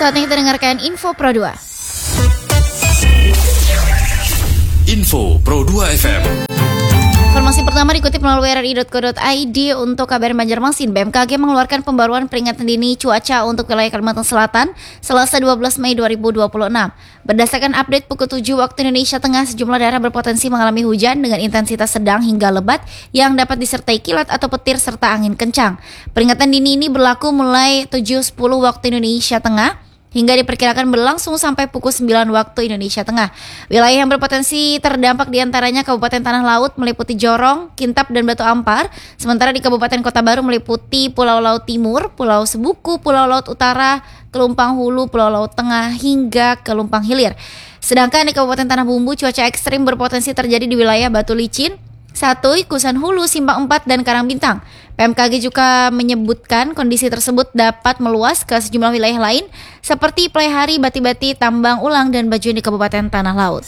Saatnya kita dengarkan Info Pro 2. Info Pro 2 FM. Informasi pertama dikutip melalui rri.co.id untuk KBR Banjarmasin. BMKG mengeluarkan pembaruan peringatan dini cuaca untuk wilayah Kalimantan Selatan Selasa 12 Mei 2026. Berdasarkan update pukul 7 waktu Indonesia Tengah, sejumlah daerah berpotensi mengalami hujan dengan intensitas sedang hingga lebat yang dapat disertai kilat atau petir serta angin kencang. Peringatan dini ini berlaku mulai 7.10 waktu Indonesia Tengah hingga diperkirakan berlangsung sampai pukul 9 waktu Indonesia Tengah. Wilayah yang berpotensi terdampak diantaranya Kabupaten Tanah Laut meliputi Jorong, Kintap, dan Batu Ampar. Sementara di Kabupaten Kota Baru meliputi Pulau Laut Timur, Pulau Sebuku, Pulau Laut Utara, Kelumpang Hulu, Pulau Laut Tengah, hingga Kelumpang Hilir. Sedangkan di Kabupaten Tanah Bumbu cuaca ekstrim berpotensi terjadi di wilayah Batu Licin, Satuy, Kusan Hulu, Simpang 4, dan Karangbintang. PMKG juga menyebutkan kondisi tersebut dapat meluas ke sejumlah wilayah lain seperti Playhari, Bati-Bati, Tambang Ulang, dan Bajuan di Kabupaten Tanah Laut.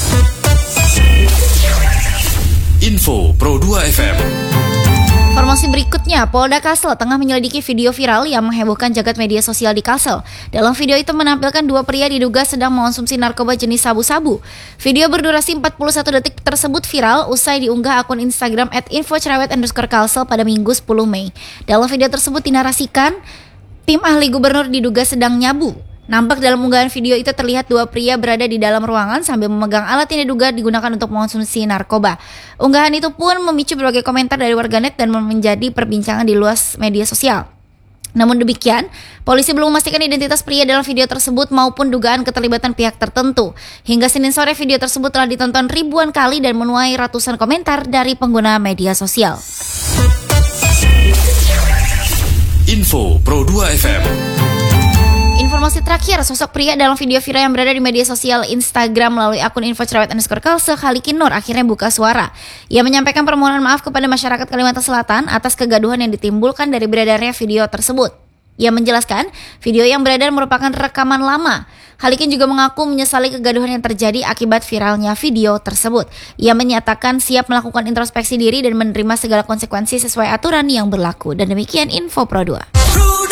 Info Pro 2 FM. Informasi berikutnya, Polda Kalsel tengah menyelidiki video viral yang menghebohkan jagat media sosial di Kalsel. Dalam video itu menampilkan dua pria diduga sedang mengonsumsi narkoba jenis sabu-sabu. Video berdurasi 41 detik tersebut viral usai diunggah akun Instagram @infocerewet_kalsel pada Minggu 10 Mei. Dalam video tersebut dinarasikan, tim ahli gubernur diduga sedang nyabu. Nampak dalam unggahan video itu terlihat dua pria berada di dalam ruangan sambil memegang alat yang diduga digunakan untuk mengonsumsi narkoba. Unggahan itu pun memicu berbagai komentar dari warganet dan menjadi perbincangan di luas media sosial. Namun demikian, polisi belum memastikan identitas pria dalam video tersebut maupun dugaan keterlibatan pihak tertentu. Hingga Senin sore video tersebut telah ditonton ribuan kali dan menuai ratusan komentar dari pengguna media sosial. Info Pro 2 FM. Informasi terakhir, sosok pria dalam video viral yang berada di media sosial Instagram melalui akun infocerewet_kalsel, Khalikin Nur, akhirnya buka suara. Ia menyampaikan permohonan maaf kepada masyarakat Kalimantan Selatan atas kegaduhan yang ditimbulkan dari beredarnya video tersebut. Ia menjelaskan, video yang beredar merupakan rekaman lama. Khalikin juga mengaku menyesali kegaduhan yang terjadi akibat viralnya video tersebut. Ia menyatakan siap melakukan introspeksi diri dan menerima segala konsekuensi sesuai aturan yang berlaku. Dan demikian Info Pro 2.